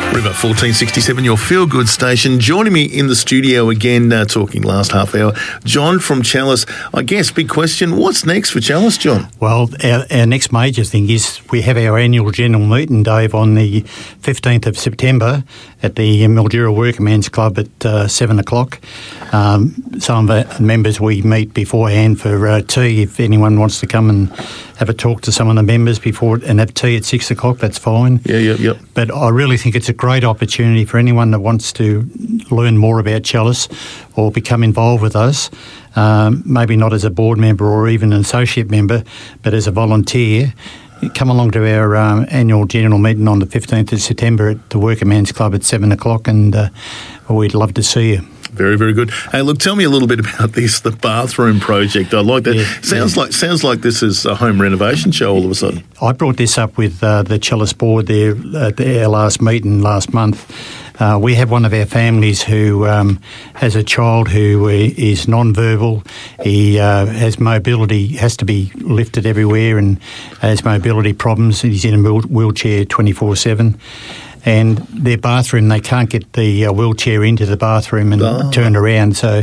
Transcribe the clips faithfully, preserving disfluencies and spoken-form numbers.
River fourteen sixty-seven, your feel-good station. Joining me in the studio again, uh, talking last half hour, John from Chalice. I guess, big question, what's next for Chalice, John? Well, our, our next major thing is we have our annual general meeting, Dave, on the fifteenth of September at the Mildura Workman's Club at uh, seven o'clock. Um, some of the members, we meet beforehand for uh, tea. If anyone wants to come and have a talk to some of the members before and have tea at six o'clock, that's fine. Yeah, yeah, yeah. But I really think it's a great opportunity for anyone that wants to learn more about Chalice or become involved with us, um, maybe not as a board member or even an associate member, but as a volunteer. Come along to our um, annual general meeting on the fifteenth of September at the Workman's Club at seven o'clock, and uh, we'd love to see you. Very, very good. Hey, look, tell me a little bit about this, the bathroom project. I like that. Yeah, sounds yeah. like sounds like this is a home renovation show all of a sudden. I brought this up with uh, the Chalice board there at our last meeting last month. Uh, we have one of our families who um, has a child who is non-verbal. He uh, has mobility, has to be lifted everywhere and has mobility problems. He's in a wheelchair twenty-four seven. And their bathroom, they can't get the uh, wheelchair into the bathroom and oh. turn around. So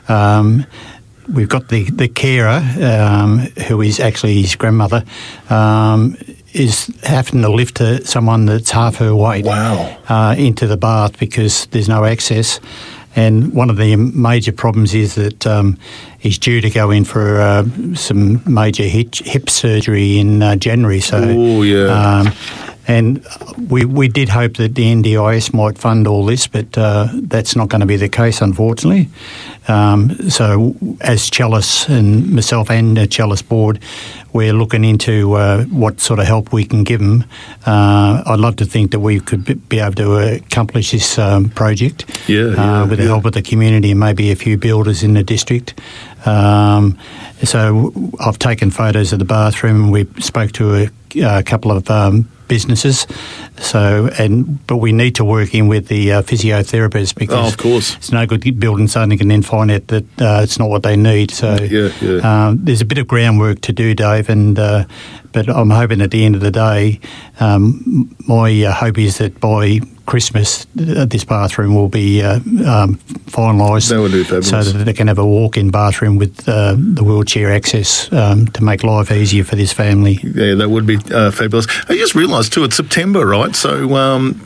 um, we've got the, the carer, um, who is actually his grandmother, um, is having to lift her, someone that's half her weight wow. uh, into the bath because there's no access. And one of the major problems is that um, he's due to go in for uh, some major hip, hip surgery in uh, January. So, oh, yeah. Um, and we we did hope that the N D I S might fund all this, but uh, that's not going to be the case, unfortunately. Um, so as Chalice and myself and the Chalice board, we're looking into uh, what sort of help we can give them. Uh, I'd love to think that we could be able to accomplish this um, project yeah, yeah, uh, with the yeah. help of the community and maybe a few builders in the district. Um, so I've taken photos of the bathroom and we spoke to a, a couple of um, businesses. So, and but we need to work in with the uh, physiotherapists because oh, of course. It's no good building something and then find out that uh, it's not what they need. So yeah, yeah. Um, there's a bit of groundwork to do, Dave, and uh, but I'm hoping at the end of the day, um, my uh, hope is that by Christmas, uh, this bathroom will be uh, um, finalised that would be fabulous. So that they can have a walk-in bathroom with uh, the wheelchair access um, to make life easier for this family. Yeah, that would be uh, fabulous. I just realised too, it's September, right? So um,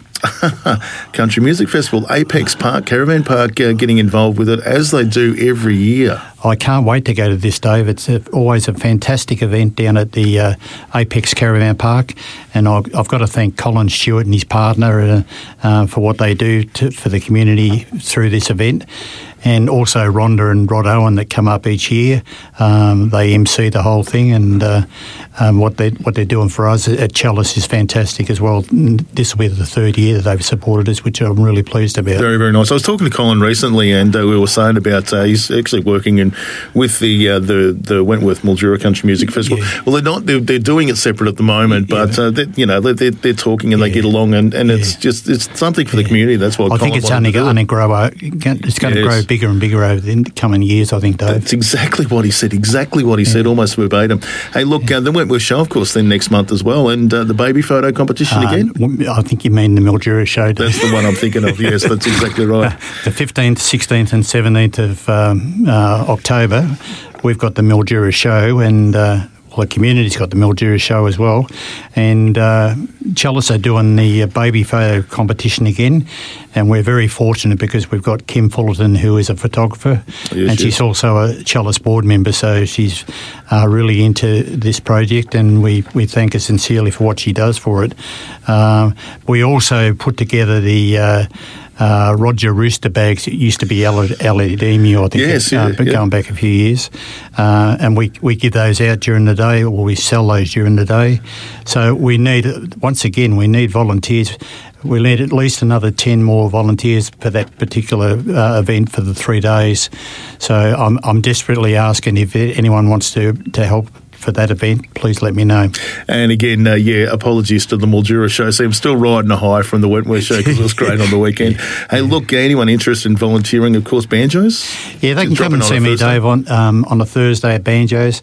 Country Music Festival, Apex Park, Caravan Park uh, getting involved with it as they do every year. I can't wait to go to this, Dave. It's a, always a fantastic event down at the uh, Apex Caravan Park, and I've, I've got to thank Colin Stewart and his partner uh, uh, for what they do to, for the community through this event. And also Rhonda and Rod Owen that come up each year. Um, they M C the whole thing, and uh, um, what, they, what they're doing for us at Chalice is fantastic as well. This will be the third year that they've supported us, which I'm really pleased about. Very, very nice. I was talking to Colin recently, and uh, we were saying about uh, he's actually working in with the uh, the the Wentworth Mildura Country Music Festival. Yeah. Well, they're not they're, they're doing it separate at the moment, but yeah. uh, they, you know they're, they're talking and yeah. they get along, and, and yeah. it's just it's something for yeah. the community. That's what I Colin think it's only going to grow. It's going to yes. grow bigger and bigger over the coming years, I think, Dave. That's exactly what he said. Exactly what he yeah. said, almost verbatim. Hey, look, yeah. uh, the Wentworth Show, of course, then next month as well, and uh, the baby photo competition uh, again. I think you mean the Mildura Show. That's the one I'm thinking of. Yes, that's exactly right. Uh, the fifteenth, sixteenth, and seventeenth of um, uh, October. We've got the Mildura Show, and uh, well, the community's got the Mildura Show as well. And uh, Chalice are doing the uh, baby photo competition again, and we're very fortunate because we've got Kim Fullerton, who is a photographer, yes, and yes. she's also a Chalice board member, so she's uh, really into this project, and we, we thank her sincerely for what she does for it. Um, we also put together the... Uh, Uh, Roger Rooster bags. It used to be Alidemia, I think, yes, uh, yeah, but yeah. going back a few years. Uh, and we, we give those out during the day, or we sell those during the day. So we need, once again, we need volunteers. We need at least another ten more volunteers for that particular uh, event for the three days. So I'm, I'm desperately asking if anyone wants to, to help for that event, please let me know. And again, uh, yeah, apologies to the Mildura Show. So I'm still riding a high from the Wentworth Show because it was great on the weekend. Hey, look, anyone interested in volunteering, of course, Banjos? Yeah, they can come and see me, Dave, on um, on a Thursday at Banjos.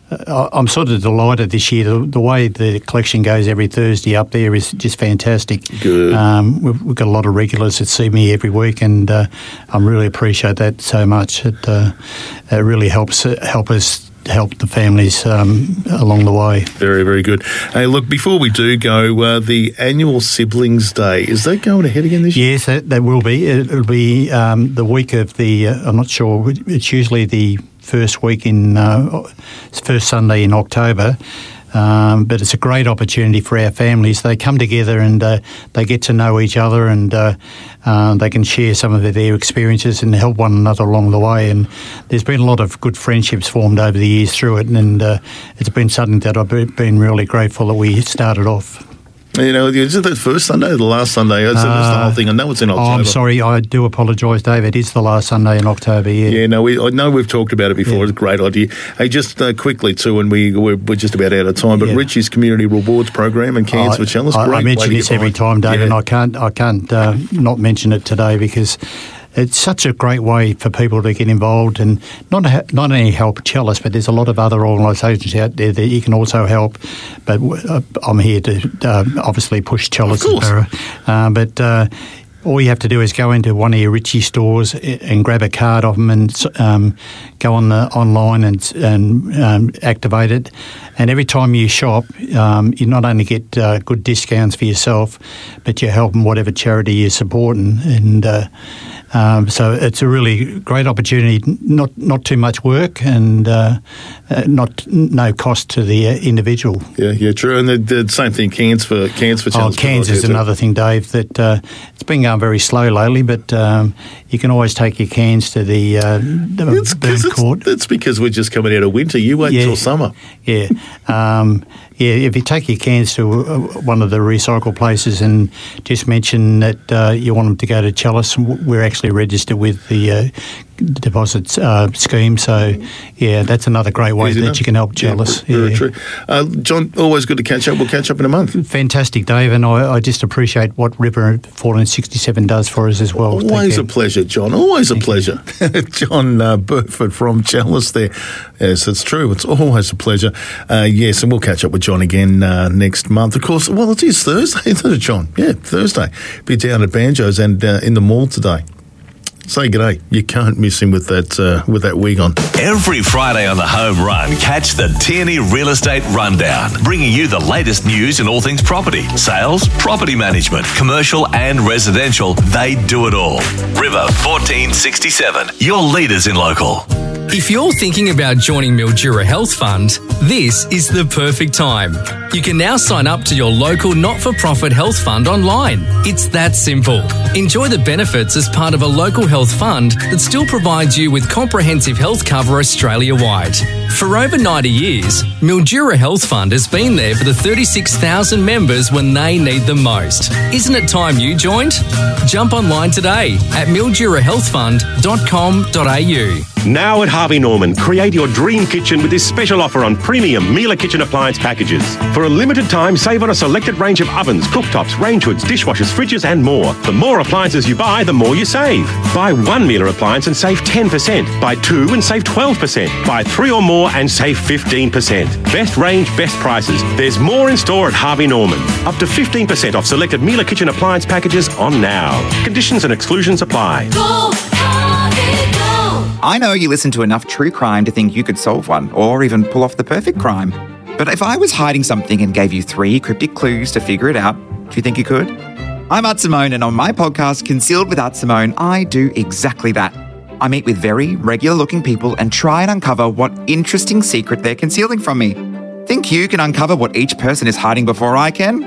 uh, I'm sort of delighted this year. The, the way the collection goes every Thursday up there is just fantastic. Good. Um, we've, we've got a lot of regulars that see me every week, and uh, I really appreciate that so much. It, uh, it really helps uh, help us help the families um, along the way. Very, very good. Hey, look, before we do go, uh, the annual Siblings Day, is that going ahead again this year? Yes, that, that will be. It'll be um, the week of the, uh, I'm not sure, it's usually the first week in, uh, first Sunday in October. Um, but it's a great opportunity for our families. They come together and uh, they get to know each other, and uh, uh, they can share some of their experiences and help one another along the way. And there's been a lot of good friendships formed over the years through it, and uh, it's been something that I've been really grateful that we started off. You know, is it the first Sunday or the last Sunday? It's, uh, it's the whole thing. I know it's in October. Oh, I'm sorry. I do apologise, Dave. It is the last Sunday in October, yeah. Yeah, no, we, I know we've talked about it before. Yeah. It's a great idea. Hey, just uh, quickly, too, and we, we're, we're just about out of time, but yeah. Richie's Community Rewards Program and Cairns for Chalice. I, great I mention this every time, Dave, yeah. and I can't, I can't uh, not mention it today because it's such a great way for people to get involved and not not only help Chalice, but there's a lot of other organisations out there that you can also help. But uh, I'm here to uh, obviously push Chalice. Of course. Uh, but uh, all you have to do is go into one of your Ritchie stores and grab a card of them and um, go on the online and, and um, activate it. And every time you shop, um, you not only get uh, good discounts for yourself, but you're helping whatever charity you're supporting. And uh, um, so it's a really great opportunity. Not not too much work and uh, uh, not no cost to the uh, individual. Yeah, yeah, true. And the, the same thing, Cairns for Cairns for Chalice. Oh, Cairns is another thing, Dave. That uh, it's been going very slow lately, but um, you can always take your cans to the, uh, the it's, Burn it's, Court. That's because we're just coming out of winter. You wait yeah, till summer. Yeah. Um, yeah, if you take your cans to one of the recycle places and just mention that uh, you want them to go to Chalice, we're actually registered with the uh, deposit uh, scheme. So, yeah, that's another great way Easy that enough. You can help Chalice. Yeah, very yeah. true. Uh, John, always good to catch up. We'll catch up in a month. Fantastic, Dave, and I, I just appreciate what River fourteen sixty-seven does for us as well. Always a pleasure, John. Always a pleasure. John uh, Burford from Chalice there. Yes, it's true. It's always a pleasure. Uh, yes, and we'll catch up with John again uh, next month. Of course, well, it is Thursday, isn't it, John? Yeah, Thursday. Be down at Banjos and uh, in the mall today. Say g'day. You can't miss him with that uh, with that wig on. Every Friday on the Home Run, catch the Tierney Real Estate Rundown, bringing you the latest news in all things property, sales, property management, commercial and residential. They do it all. River fourteen sixty-seven, your leaders in local. If you're thinking about joining Mildura Health Fund, this is the perfect time. You can now sign up to your local not-for-profit health fund online. It's that simple. Enjoy the benefits as part of a local health fund that still provides you with comprehensive health cover Australia-wide. For over ninety years, Mildura Health Fund has been there for the thirty-six thousand members when they need them most. Isn't it time you joined? Jump online today at mildura health fund dot com dot a u. Now at Harvey Norman, create your dream kitchen with this special offer on premium Miele kitchen appliance packages. For a limited time, save on a selected range of ovens, cooktops, range hoods, dishwashers, fridges and more. The more appliances you buy, the more you save. Buy one Miele appliance and save ten percent. Buy two and save twelve percent. Buy three or more and save fifteen percent. Best range, best prices. There's more in store at Harvey Norman. Up to fifteen percent off selected Miele kitchen appliance packages on now. Conditions and exclusions apply. Go, Harvey, go. I know you listen to enough true crime to think you could solve one, or even pull off the perfect crime. But if I was hiding something and gave you three cryptic clues to figure it out, do you think you could? I'm Art Simone, and on my podcast, Concealed with Art Simone, I do exactly that. I meet with very regular-looking people and try and uncover what interesting secret they're concealing from me. Think you can uncover what each person is hiding before I can?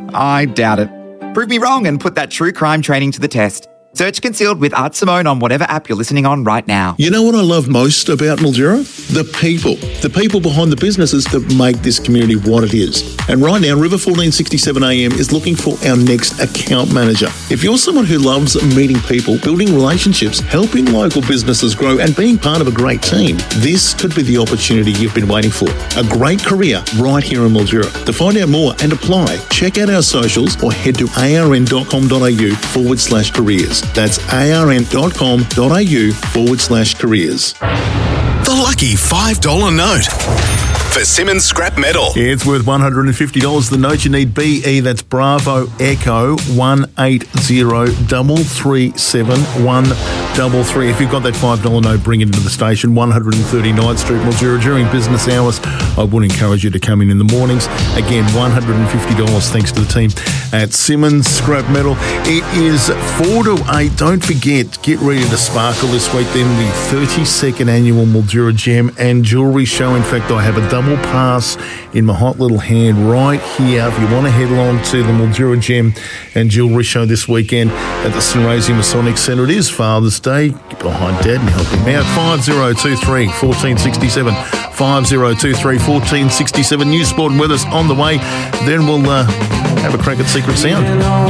I doubt it. Prove me wrong and put that true crime training to the test. Search Concealed with Art Simone on whatever app you're listening on right now. You know what I love most about Mildura? The people. The people behind the businesses that make this community what it is. And right now, River fourteen sixty-seven A M is looking for our next account manager. If you're someone who loves meeting people, building relationships, helping local businesses grow and being part of a great team, this could be the opportunity you've been waiting for. A great career right here in Mildura. To find out more and apply, check out our socials or head to arn.com.au forward slash careers. That's arn.com.au forward slash careers. The lucky five dollar note. for Simmons Scrap Metal. Yeah, it's worth one hundred fifty dollars. The note you need, B E, that's Bravo Echo one eight zero three three seven one three three. If you've got that five dollars note, bring it into the station, one thirty Knight Street, Mildura. During business hours, I would encourage you to come in in the mornings. Again, one hundred fifty dollars thanks to the team at Simmons Scrap Metal. It is four to eight. Don't forget, get ready to sparkle this week. Then the thirty-second annual Mildura Gem and Jewellery Show. In fact, I have a double pass in my hot little hand right here. If you want to head along to the Mildura Gem and Jewellery Show this weekend at the St Raisi Masonic Centre, it is Father's Day. Get behind Dad and help him out. five oh two three, one four six seven. five oh two three, one four six seven. News, sport and weather's on the way. Then we'll uh, have a crack at Secret Sound.